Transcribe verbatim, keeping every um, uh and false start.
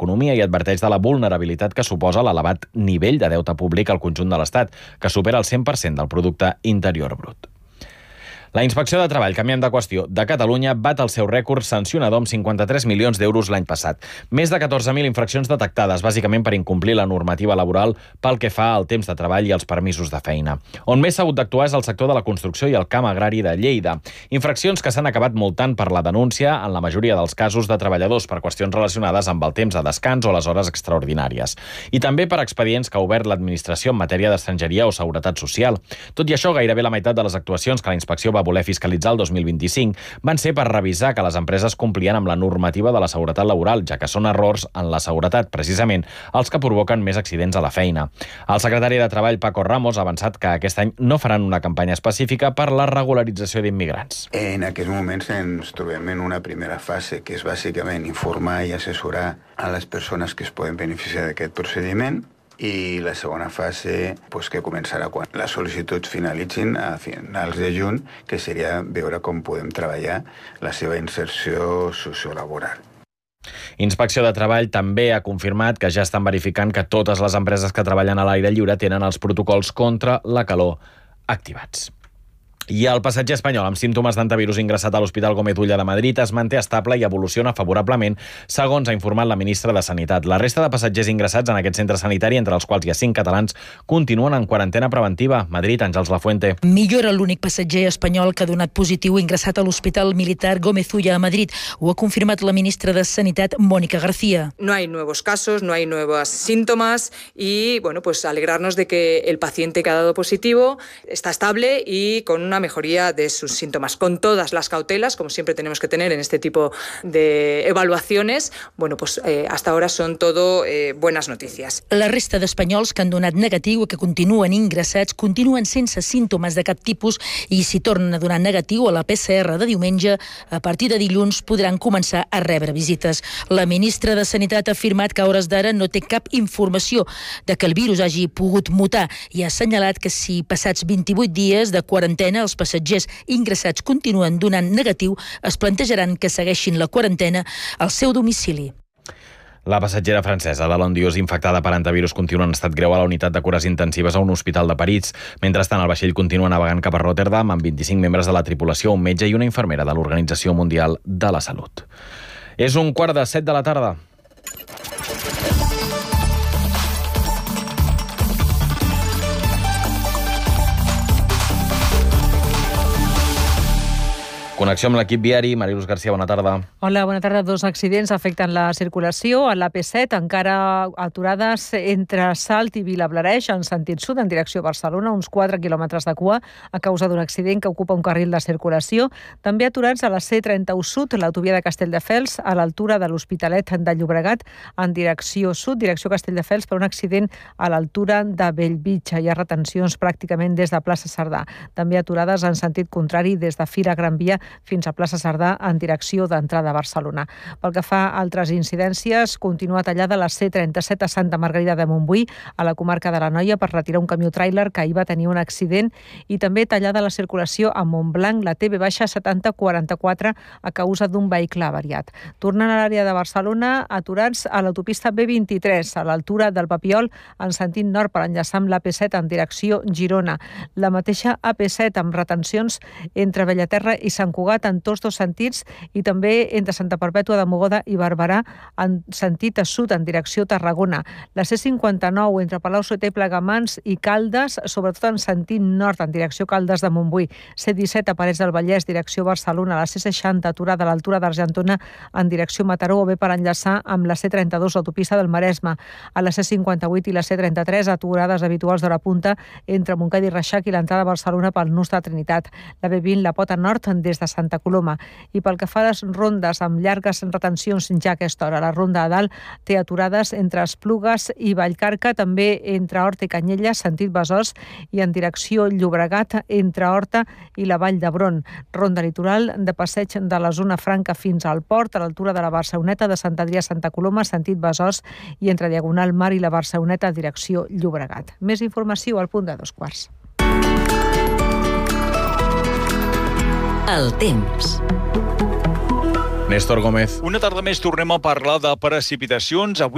l'economia i adverteix de la vulnerabilitat que suposa l'elevat nivell de deute públic al conjunt de l'Estat, que supera el cent per cent del producte interior brut. La Inspecció de Treball, canviant de qüestió, de Catalunya bat el seu rècord sancionador amb cinquanta-tres milions d'euros l'any passat. Més de catorze mil infraccions detectades, bàsicament per incomplir la normativa laboral pel que fa al temps de treball i als permisos de feina. On més s'ha hagut d'actuar és el sector de la construcció i el camp agrari de Lleida. Infraccions que s'han acabat multant per la denúncia, en la majoria dels casos, de treballadors per qüestions relacionades amb el temps de descans o les hores extraordinàries. I també per expedients que ha obert l'administració en matèria d'estrangeria o seguretat social. Tot i això, gairebé la meitat de les actuacions que la inspecció va voler fiscalitzar el dos mil vint-i-cinc van ser per revisar que les empreses complien amb la normativa de la seguretat laboral, ja que són errors en la seguretat, precisament, els que provoquen més accidents a la feina. El secretari de Treball, Paco Ramos, ha avançat que aquest any no faran una campanya específica per la regularització d'immigrants. En aquests moments ens trobem en una primera fase, que és bàsicament informar i assessorar a les persones que es poden beneficiar d'aquest procediment, i la segona fase pues, que començarà quan les sol·licituds finalitzin a finals de juny, que seria veure com podem treballar la seva inserció sociolaboral. Inspecció de Treball també ha confirmat que ja estan verificant que totes les empreses que treballen a l'aire lliure tenen els protocols contra la calor activats. I el passatger espanyol amb símptomes d'antivirus ingressat a l'Hospital Gómez Ulla de Madrid es manté estable i evoluciona favorablement, segons ha informat la ministra de Sanitat. La resta de passatgers ingressats en aquest centre sanitari, entre els quals hi ha cinc catalans, continuen en quarantena preventiva. Madrid, Àngels Lafuente. Millora l'únic passatger espanyol que ha donat positiu ingressat a l'Hospital Militar Gómez Ulla a Madrid. Ho ha confirmat la ministra de Sanitat, Mónica García. No hay nuevos casos, no hay nuevos síntomas y, bueno, pues alegrarnos de que el paciente que ha dado positivo está estable y con una mejoría de sus síntomas, con todas las cautelas, como siempre tenemos que tener en este tipo de evaluaciones. Bueno, pues eh, hasta ahora son todo eh, buenas noticias. La resta d'espanyols que han donat negatiu i que continuen ingressats continuen sense símptomes de cap tipus i si tornen a donar negatiu a la P C R de diumenge, a partir de dilluns podran començar a rebre visites. La ministra de Sanitat ha afirmat que a hores d'ara no té cap informació de que el virus hagi pogut mutar i ha assenyalat que si passats vint-i-vuit dies de quarantena els passatgers ingressats continuen donant negatiu, es plantejaran que segueixin la quarantena al seu domicili. La passatgera francesa de l'Ondiós infectada per antivirus continua en estat greu a la unitat de cures intensives a un hospital de París. Mentrestant, el vaixell continua navegant cap a Rotterdam amb vint-i-cinc membres de la tripulació, un metge i una infermera de l'Organització Mundial de la Salut. És un quart de set de la tarda. Connexió amb l'equip viari. Mariluz García, bona tarda. Hola, bona tarda. Dos accidents afecten la circulació. A l'A P set, encara aturades entre Salt i Vilablareix, en sentit sud, en direcció a Barcelona, uns quatre quilòmetres de cua a causa d'un accident que ocupa un carril de circulació. També aturats a la C trenta-u Sud, l'autovia de Castelldefels, a l'altura de l'Hospitalet de Llobregat, en direcció sud, direcció Castelldefels, per un accident a l'altura de Bellvitge. Hi ha retencions pràcticament des de plaça Cerdà. També aturades en sentit contrari des de Fira Gran Via fins a plaça Cerdà en direcció d'entrada a Barcelona. Pel que fa a altres incidències, continua tallada la C trenta-set a Santa Margarida de Montbui, a la comarca de l'Anoia, per retirar un camió tràiler que ahir va tenir un accident, i també tallada la circulació a Montblanc, la T B setanta quaranta-quatre, a causa d'un vehicle avariat. Tornant a l'àrea de Barcelona, aturats a l'autopista B vint-i-tres, a l'altura del Papiol, en sentit nord per enllaçar amb l'A P set en direcció Girona. La mateixa A P set amb retencions entre Bellaterra i Sant Cugat en tots dos sentits, i també entre Santa Perpètua de Mogoda i Barberà en sentit a sud en direcció Tarragona. La C cinquanta-nou entre Palau-solità i Plegamans i Caldes, sobretot en sentit nord en direcció Caldes de Montbui. C disset a Parets del Vallès, direcció Barcelona. La C seixanta aturada a l'altura d'Argentona en direcció Mataró, o bé per enllaçar amb la C trenta-dos, l'autopista del Maresme. A la C cinquanta-vuit i la C trenta-tres, aturades habituals d'hora punta entre Montcada i Reixac i l'entrada a Barcelona pel nus de Trinitat. La B vint, la Pota Nord, des de Santa Coloma. I pel que fa a les rondes amb llargues retencions ja a aquesta hora, la ronda a dalt té aturades entre Esplugues i Vallcarca, també entre Horta i Canyelles, sentit Besòs, i en direcció Llobregat entre Horta i la Vall d'Hebron. Ronda litoral de passeig de la zona franca fins al port, a l'altura de la Barceloneta, de Sant Adrià a Santa Coloma, sentit Besòs, i entre Diagonal Mar i la Barceloneta, direcció Llobregat. Més informació al punt de dos quarts. El temps. Néstor Gómez. Una tarda més tornem a parlar de precipitacions. Avui